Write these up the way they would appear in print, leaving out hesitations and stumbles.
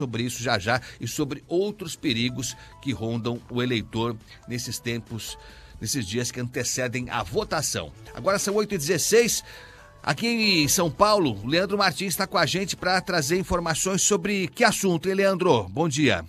sobre isso já já e sobre outros perigos que rondam o eleitor nesses tempos, nesses dias que antecedem a votação. Agora são 8h16. Aqui em São Paulo, o Leandro Martins está com a gente para trazer informações sobre que assunto, hein, Leandro? Bom dia.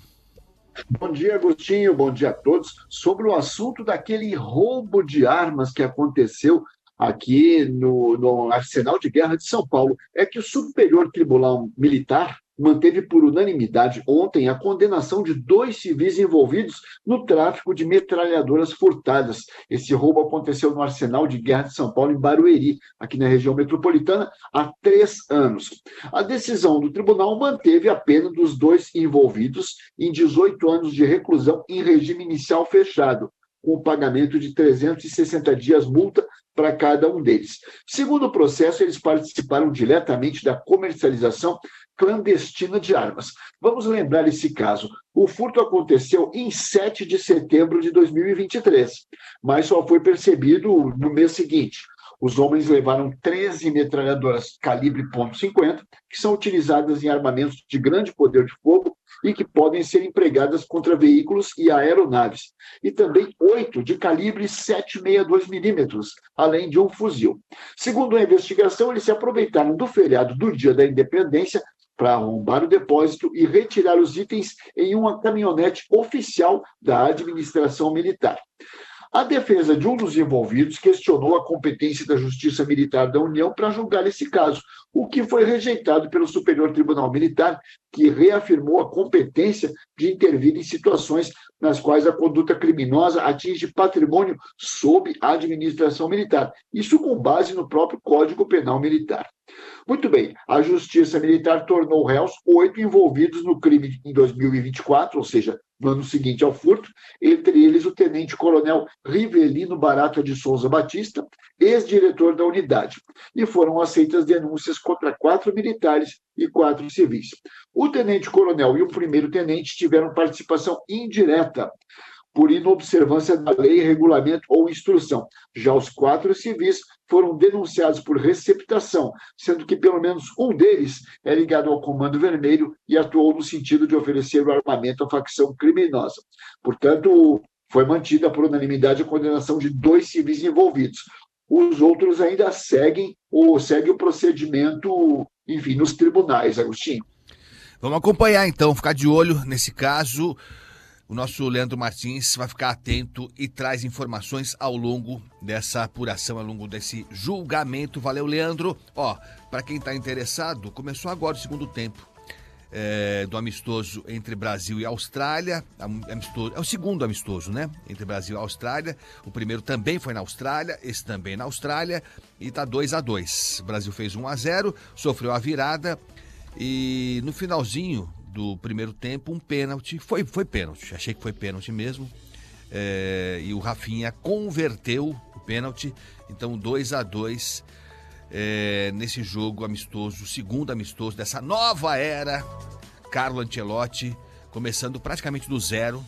Bom dia, Agostinho. Bom dia a todos. Sobre o assunto daquele roubo de armas que aconteceu aqui no Arsenal de Guerra de São Paulo, é que o Superior Tribunal Militar manteve por unanimidade ontem a condenação de 2 civis envolvidos no tráfico de metralhadoras furtadas. Esse roubo aconteceu no Arsenal de Guerra de São Paulo, em Barueri, aqui na região metropolitana, há 3 anos. A decisão do tribunal manteve a pena dos 2 envolvidos em 18 anos de reclusão em regime inicial fechado, com o pagamento de 360 dias multa para cada um deles. Segundo o processo, eles participaram diretamente da comercialização clandestina de armas. Vamos lembrar esse caso. O furto aconteceu em 7 de setembro de 2023, mas só foi percebido no mês seguinte. Os homens levaram 13 metralhadoras calibre .50, que são utilizadas em armamentos de grande poder de fogo e que podem ser empregadas contra veículos e aeronaves. E também 8 de calibre 7,62 milímetros, além de um fuzil. Segundo a investigação, eles se aproveitaram do feriado do Dia da Independência para arrombar o depósito e retirar os itens em uma caminhonete oficial da administração militar. A defesa de um dos envolvidos questionou a competência da Justiça Militar da União para julgar esse caso, o que foi rejeitado pelo Superior Tribunal Militar, que reafirmou a competência de intervir em situações nas quais a conduta criminosa atinge patrimônio sob a administração militar. Isso com base no próprio Código Penal Militar. Muito bem, a Justiça Militar tornou réus 8 envolvidos no crime em 2024, ou seja, no ano seguinte ao furto, entre eles o tenente-coronel Rivelino Barata de Souza Batista, ex-diretor da unidade, e foram aceitas denúncias contra 4 militares e 4 civis. O tenente-coronel e o primeiro-tenente tiveram participação indireta por inobservância da lei, regulamento ou instrução. Já os 4 civis foram denunciados por receptação, sendo que pelo menos um deles é ligado ao Comando Vermelho e atuou no sentido de oferecer o armamento à facção criminosa. Portanto, foi mantida por unanimidade a condenação de 2 civis envolvidos. Os outros ainda seguem o procedimento, enfim, nos tribunais, Agostinho. Vamos acompanhar então, ficar de olho nesse caso. O nosso Leandro Martins vai ficar atento e traz informações ao longo dessa apuração, ao longo desse julgamento. Valeu, Leandro. Ó, para quem está interessado, começou agora o segundo tempo do amistoso entre Brasil e Austrália. É o segundo amistoso, né? Entre Brasil e Austrália. O primeiro também foi na Austrália, esse também na Austrália. E tá 2-2. O Brasil fez 1-0, sofreu a virada e no finalzinho do primeiro tempo, um pênalti, foi pênalti, achei que foi pênalti mesmo, e o Rafinha converteu o pênalti, então 2-2 nesse jogo amistoso, segundo amistoso dessa nova era, Carlo Ancelotti, começando praticamente do zero,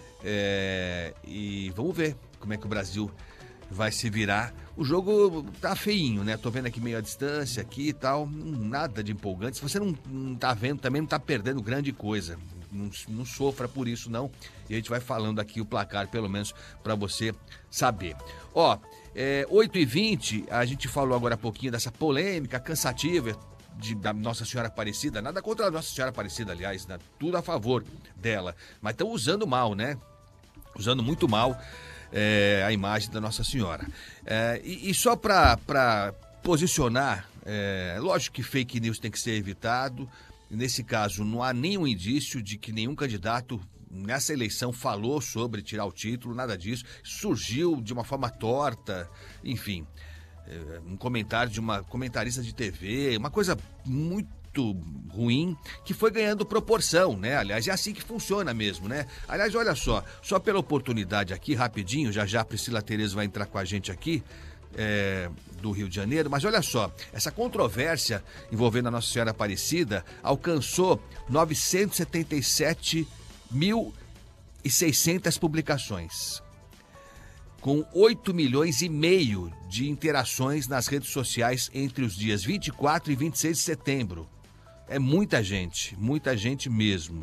e vamos ver como é que o Brasil vai se virar. O jogo tá feinho, né? Tô vendo aqui meio à distância aqui e tal, nada de empolgante. Se você não tá vendo, também não tá perdendo grande coisa. Não sofra por isso, não. E a gente vai falando aqui o placar, pelo menos, para você saber. Ó, 8h20, a gente falou agora há pouquinho dessa polêmica cansativa da Nossa Senhora Aparecida. Nada contra a Nossa Senhora Aparecida, aliás, né? Tudo a favor dela. Mas estão usando mal, né? Usando muito mal a imagem da Nossa Senhora. E só para posicionar, lógico que fake news tem que ser evitado. Nesse caso, não há nenhum indício de que nenhum candidato nessa eleição falou sobre tirar o título, nada disso. Surgiu de uma forma torta, enfim, um comentário de uma comentarista de TV, uma coisa muito ruim, que foi ganhando proporção, né? Aliás, é assim que funciona mesmo, né? Aliás, olha só pela oportunidade aqui, rapidinho, já a Priscila Tereza vai entrar com a gente aqui, do Rio de Janeiro, mas olha só, essa controvérsia envolvendo a Nossa Senhora Aparecida alcançou 977.600 publicações, com 8,5 milhões de interações nas redes sociais entre os dias 24 e 26 de setembro. É muita gente mesmo.